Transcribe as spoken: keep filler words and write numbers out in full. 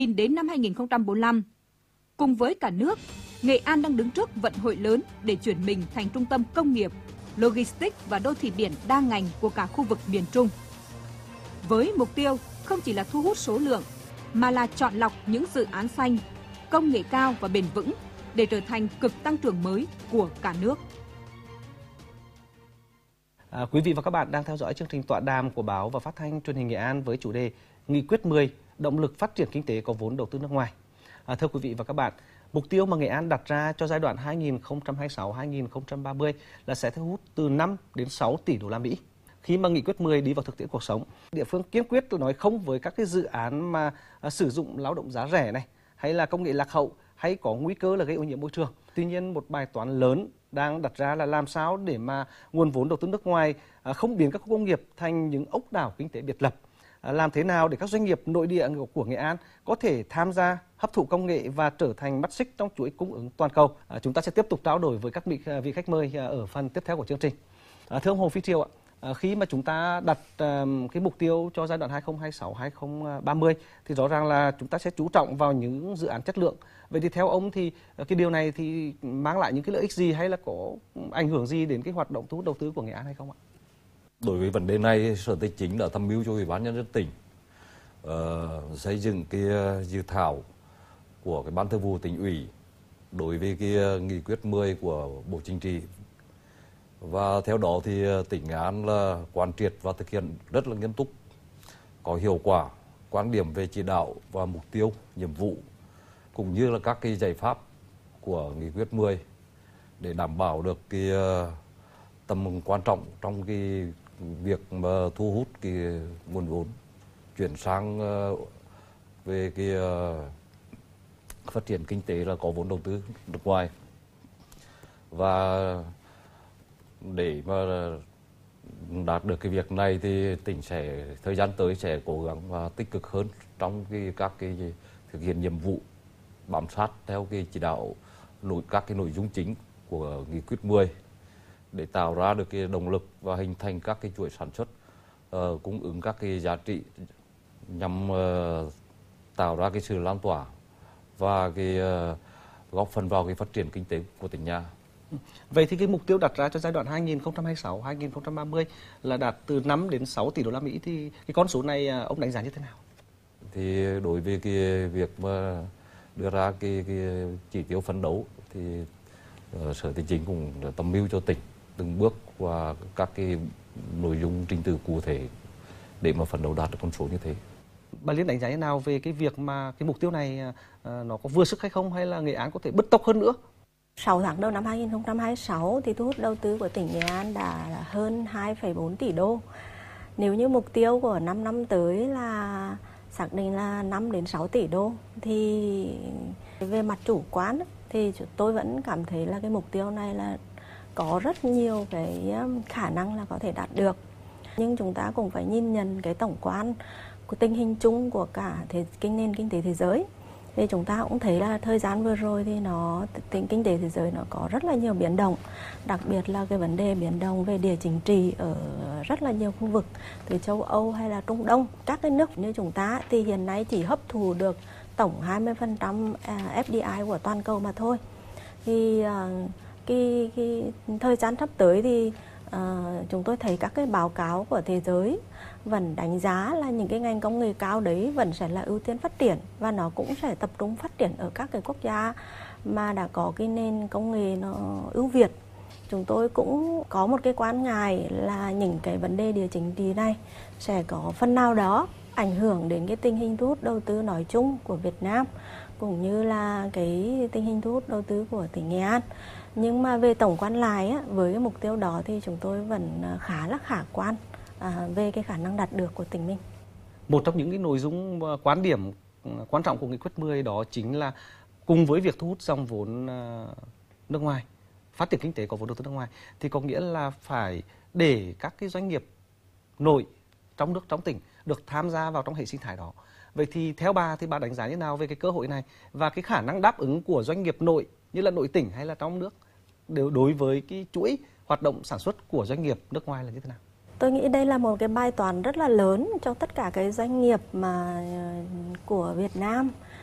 Đến năm hai nghìn không trăm bốn mươi lăm, cùng với cả nước, Nghệ An đang đứng trước vận hội lớn để chuyển mình thành trung tâm công nghiệp, logistics và đô thị biển đa ngành của cả khu vực miền Trung. Với mục tiêu không chỉ là thu hút số lượng, mà là chọn lọc những dự án xanh, công nghệ cao và bền vững để trở thành cực tăng trưởng mới của cả nước. À, quý vị và các bạn đang theo dõi chương trình tọa đàm của báo và phát thanh truyền hình Nghệ An với chủ đề Nghị quyết mười, động lực phát triển kinh tế có vốn đầu tư nước ngoài. À, thưa quý vị và các bạn, mục tiêu mà Nghệ An đặt ra cho giai đoạn hai nghìn không trăm hai mươi sáu đến hai nghìn không trăm ba mươi là sẽ thu hút từ năm đến sáu tỷ đô la Mỹ. Khi mà Nghị quyết mười đi vào thực tiễn cuộc sống, địa phương kiên quyết nói không với các cái dự án mà à, sử dụng lao động giá rẻ này, hay là công nghệ lạc hậu, hay có nguy cơ là gây ô nhiễm môi trường. Tuy nhiên, một bài toán lớn đang đặt ra là làm sao để mà nguồn vốn đầu tư nước ngoài à, không biến các khu công nghiệp thành những ốc đảo kinh tế biệt lập. À, làm thế nào để các doanh nghiệp nội địa của Nghệ An có thể tham gia hấp thụ công nghệ và trở thành mắt xích trong chuỗi cung ứng toàn cầu. À, chúng ta sẽ tiếp tục trao đổi với các vị khách mời ở phần tiếp theo của chương trình. À, thưa ông Hồ Phi Triều ạ, à, khi mà chúng ta đặt à, cái mục tiêu cho giai đoạn hai nghìn không trăm hai mươi sáu đến hai nghìn không trăm ba mươi thì rõ ràng là chúng ta sẽ chú trọng vào những dự án chất lượng. Vậy thì theo ông thì cái điều này thì mang lại những cái lợi ích gì hay là có ảnh hưởng gì đến cái hoạt động thu hút đầu tư của Nghệ An hay không ạ? Đối với vấn đề này, Sở Tài chính đã tham mưu cho Ủy ban Nhân dân tỉnh uh, xây dựng cái dự thảo của cái Ban Thường vụ Tỉnh ủy đối với cái nghị quyết mười của Bộ Chính trị. Và theo đó thì tỉnh Nghệ An là quán triệt và thực hiện rất là nghiêm túc, có hiệu quả quan điểm về chỉ đạo và mục tiêu, nhiệm vụ cũng như là các cái giải pháp của nghị quyết mười để đảm bảo được cái tầm quan trọng trong cái việc mà thu hút cái nguồn vốn chuyển sang về cái phát triển kinh tế là có vốn đầu tư nước ngoài. Và để mà đạt được cái việc này thì tỉnh sẽ thời gian tới sẽ cố gắng và tích cực hơn trong cái các cái thực hiện nhiệm vụ, bám sát theo cái chỉ đạo nội các cái nội dung chính của nghị quyết mười để tạo ra được cái động lực và hình thành các cái chuỗi sản xuất uh, cung ứng các cái giá trị nhằm uh, tạo ra cái sự lan tỏa và cái uh, góp phần vào cái phát triển kinh tế của tỉnh nhà. Vậy thì cái mục tiêu đặt ra cho giai đoạn hai nghìn không trăm hai mươi sáu đến hai nghìn không trăm ba mươi là đạt từ năm đến sáu tỷ đô la Mỹ thì cái con số này ông đánh giá như thế nào? Thì đối với cái việc mà đưa ra cái, cái chỉ tiêu phấn đấu thì uh, Sở Tài chính cũng đã tham mưu cho tỉnh từng bước qua các cái nội dung trình tự cụ thể để mà phấn đấu đạt được con số như thế. Bà Liên đánh giá thế nào về cái việc mà cái mục tiêu này uh, nó có vừa sức hay không, hay là Nghệ An có thể bứt tốc hơn nữa? sáu tháng đầu năm hai nghìn không trăm hai mươi sáu thì thu hút đầu tư của tỉnh Nghệ An đã hơn hai phẩy bốn tỷ đô. Nếu như mục tiêu của năm năm tới là xác định là năm đến sáu tỷ đô thì về mặt chủ quan thì tôi vẫn cảm thấy là cái mục tiêu này là có rất nhiều cái khả năng là có thể đạt được. Nhưng chúng ta cũng phải nhìn nhận cái tổng quan của tình hình chung của cả thế, kinh nền kinh tế thế giới. Thì chúng ta cũng thấy là thời gian vừa rồi thì nó tình kinh tế thế giới nó có rất là nhiều biến động, đặc biệt là cái vấn đề biến động về địa chính trị ở rất là nhiều khu vực từ châu Âu hay là Trung Đông. Các cái nước như chúng ta thì hiện nay chỉ hấp thụ được tổng hai mươi phần trăm ép đê i của toàn cầu mà thôi. Thì cái, cái thời gian sắp tới thì uh, chúng tôi thấy các cái báo cáo của thế giới vẫn đánh giá là những cái ngành công nghệ cao đấy vẫn sẽ là ưu tiên phát triển, và nó cũng sẽ tập trung phát triển ở các cái quốc gia mà đã có cái nền công nghệ nó ưu việt. Chúng tôi cũng có một cái quan ngại là những cái vấn đề địa chính trị này sẽ có phần nào đó ảnh hưởng đến cái tình hình thu hút đầu tư nói chung của Việt Nam, cũng như là cái tình hình thu hút đầu tư của tỉnh Nghệ An. Nhưng mà về tổng quan lại á, với cái mục tiêu đó thì chúng tôi vẫn khá là khả quan à, về cái khả năng đạt được của tỉnh mình. Một trong những cái nội dung quan điểm quan trọng của nghị quyết mười đó chính là cùng với việc thu hút dòng vốn nước ngoài, phát triển kinh tế có vốn đầu tư nước ngoài, thì có nghĩa là phải để các cái doanh nghiệp nội trong nước, trong tỉnh được tham gia vào trong hệ sinh thái đó. Vậy thì theo bà thì bà đánh giá như nào về cái cơ hội này và cái khả năng đáp ứng của doanh nghiệp nội như là nội tỉnh hay là trong nước đều đối với cái chuỗi hoạt động sản xuất của doanh nghiệp nước ngoài là như thế nào? Tôi nghĩ đây là một cái bài toán rất là lớn cho tất cả cái doanh nghiệp mà của Việt Nam.